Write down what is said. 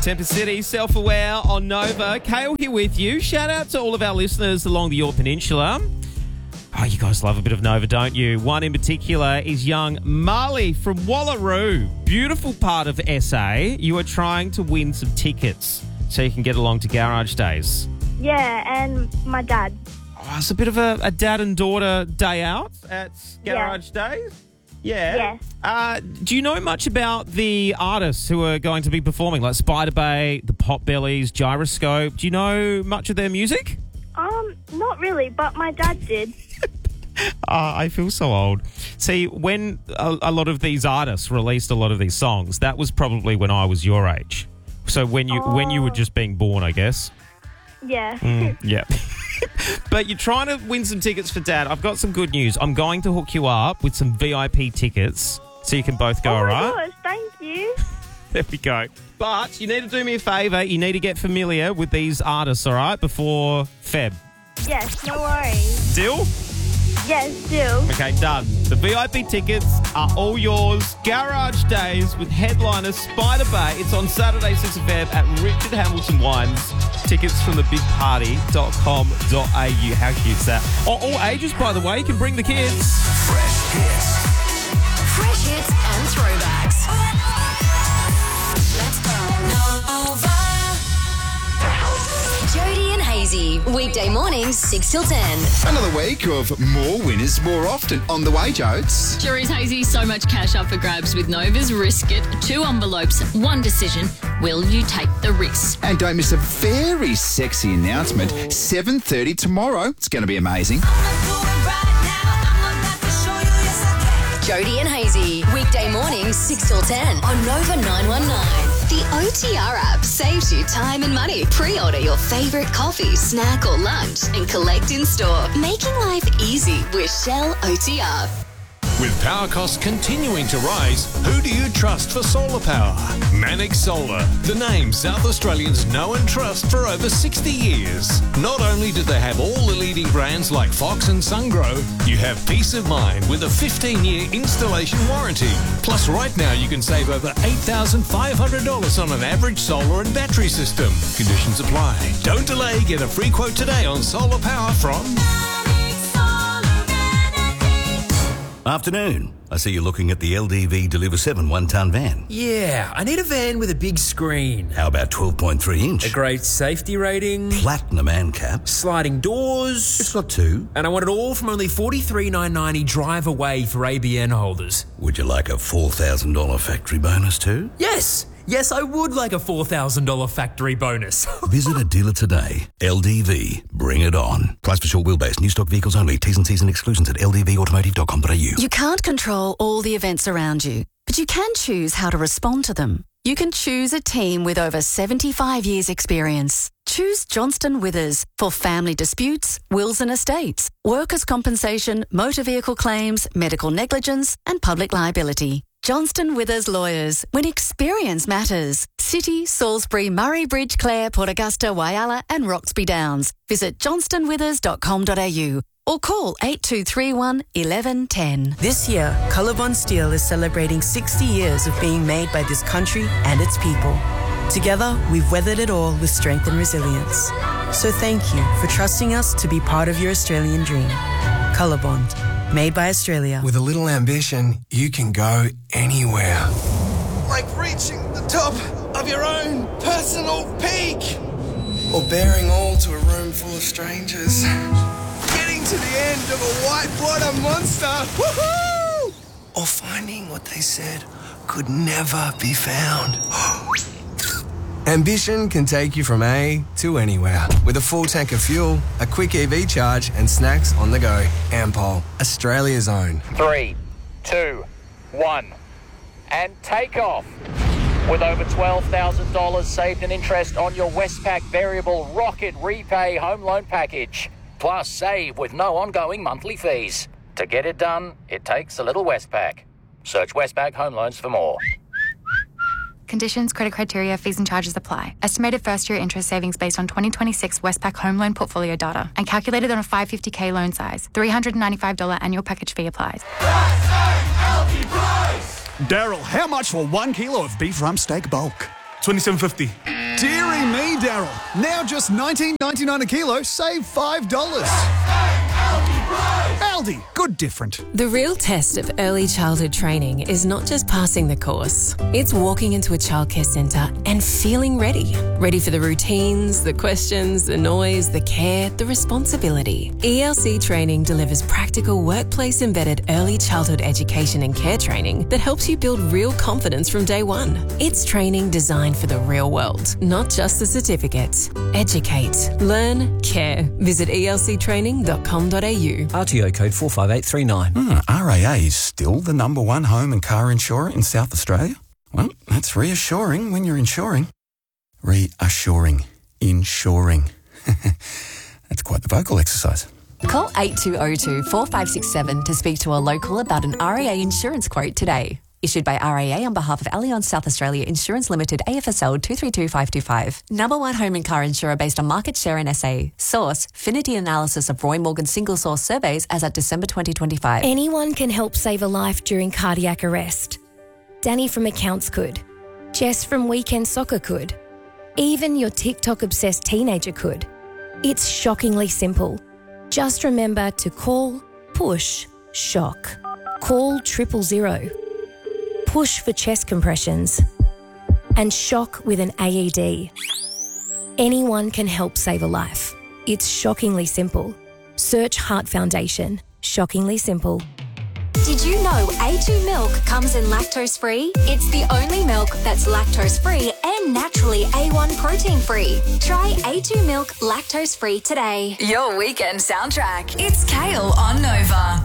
Tempest City, Self-Aware on Nova. Kale here with you. Shout out to all of our listeners along the Yorke Peninsula. Oh, you guys love a bit of Nova, don't you? One in particular is young Marley from Wallaroo. Beautiful part of SA. You are trying to win some tickets so you can get along to Garage Days. Yeah, and my dad. Oh, it's a bit of a dad and daughter day out at Garage Days. Yeah. Yes. Do you know much about the artists who are going to be performing, like Spider Bay, the Potbellies, Gyroscope? Do you know much of their music? Not really, but my dad did. I feel so old. See, when a lot of these artists released a lot of these songs, that was probably when I was your age. So when you were just being born, I guess. Yeah. Yeah. But you're trying to win some tickets for Dad. I've got some good news. I'm going to hook you up with some VIP tickets so you can both go, all right? Oh, my gosh, thank you. There we go. But you need to do me a favour. You need to get familiar with these artists, all right, before Feb. Yes, no worries. Deal? Yes, do. Okay, done. The VIP tickets are all yours. Garage Days with headliner Spider Bay. It's on Saturday, 6th of Feb at Richard Hamilton Wines. Tickets from thebigparty.com.au. How cute's that? Oh, all ages, by the way. You can bring the kids. Fresh hits and throwbacks. Let's go. Nova. Jody and Hazy, weekday mornings 6 till 10. Another week of more winners more often. On the way, Jodes. Jury's Hazy, so much cash up for grabs with Nova's Risk It. 2 envelopes, 1 decision. Will you take the risk? And don't miss a very sexy announcement. 7:30 tomorrow. It's going to be amazing. Jody and Hazy, weekday mornings 6 till 10 on Nova 919. The OTR app saves you time and money. Pre-order your favourite coffee, snack or lunch and collect in store. Making life easy with Shell OTR. With power costs continuing to rise, who do you trust for solar power? Manix Solar, the name South Australians know and trust for over 60 years. Not only do they have all the leading brands like Fox and SunGrow, you have peace of mind with a 15-year installation warranty. Plus, right now you can save over $8,500 on an average solar and battery system. Conditions apply. Don't delay. Get a free quote today on solar power from... Afternoon. I see you're looking at the LDV Deliver 7 one-tonne van. Yeah, I need a van with a big screen. How about 12.3 inch? A great safety rating. Platinum ANCAP. Sliding doors. It's got 2. And I want it all from only $43,990 drive away for ABN holders. Would you like a $4,000 factory bonus too? Yes! Yes, I would like a $4,000 factory bonus. Visit a dealer today. LDV. Bring it on. Price for short wheelbase. New stock vehicles only. T's and C's and exclusions at ldvautomotive.com.au. You can't control all the events around you, but you can choose how to respond to them. You can choose a team with over 75 years experience. Choose Johnston Withers for family disputes, wills and estates, workers' compensation, motor vehicle claims, medical negligence and public liability. Johnston Withers Lawyers, when experience matters. City, Salisbury, Murray Bridge, Clare, Port Augusta, Whyalla and Roxby Downs. Visit johnstonwithers.com.au or call 8231 1110. This year, Colorbond Steel is celebrating 60 years of being made by this country and its people. Together, we've weathered it all with strength and resilience. So thank you for trusting us to be part of your Australian dream. Colorbond. Made by Australia. With a little ambition, you can go anywhere. Like reaching the top of your own personal peak. Or bearing all to a room full of strangers. Getting to the end of a whitewater monster. Woohoo! Or finding what they said could never be found. Ambition can take you from A to anywhere. With a full tank of fuel, a quick EV charge and snacks on the go. Ampol, Australia's own. 3, 2, 1 and take off. With over $12,000 saved in interest on your Westpac Variable Rocket Repay Home Loan Package. Plus save with no ongoing monthly fees. To get it done, it takes a little Westpac. Search Westpac Home Loans for more. Conditions, credit criteria, fees and charges apply. Estimated first-year interest savings based on 2026 Westpac home loan portfolio data and calculated on a $550K loan size. $395 annual package fee applies. Daryl, how much for 1 kilo of beef rump steak bulk? $27.50. Deary me, Daryl. Now just $19.99 a kilo, save $5. Aldi, good different. The real test of early childhood training is not just passing the course. It's walking into a childcare centre and feeling ready. Ready for the routines, the questions, the noise, the care, the responsibility. ELC Training delivers practical workplace-embedded early childhood education and care training that helps you build real confidence from day one. It's training designed for the real world, not just the certificate. Educate, learn, care. Visit elctraining.com.au. RTO code 45839. RAA is still the #1 home and car insurer in South Australia? Well, that's reassuring when you're insuring. Reassuring. Insuring. That's quite the vocal exercise. Call 8202 4567 to speak to a local about an RAA insurance quote today. Issued by RAA on behalf of Allianz South Australia Insurance Limited, AFSL 232525. #1 home and car insurer based on market share in SA. Source, Finity analysis of Roy Morgan single source surveys as at December 2025. Anyone can help save a life during cardiac arrest. Danny from accounts could. Jess from weekend soccer could. Even your TikTok-obsessed teenager could. It's shockingly simple. Just remember to call, push, shock. Call 000. Push for chest compressions. And shock with an AED. Anyone can help save a life. It's shockingly simple. Search Heart Foundation. Shockingly simple. Did you know A2 milk comes in lactose-free? It's the only milk that's lactose-free and naturally A1 protein-free. Try A2 milk lactose-free today. Your weekend soundtrack. It's Kale on Nova.